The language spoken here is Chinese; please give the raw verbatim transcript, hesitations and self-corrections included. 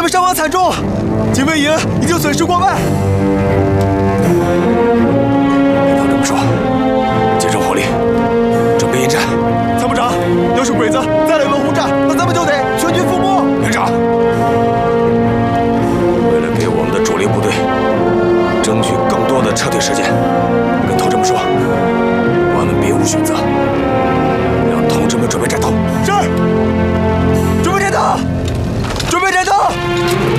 伤亡惨重，警卫营已经损失过万。 连长这么说，集中火力，准备应战。 参谋长，要是鬼子再来轮轰炸，那咱们就得全军覆没。 连长，为了给我们的主力部队争取更多的撤退时间，跟同志们说，我们别无选择，让同志们准备战斗。 是，准备战斗，准备战斗。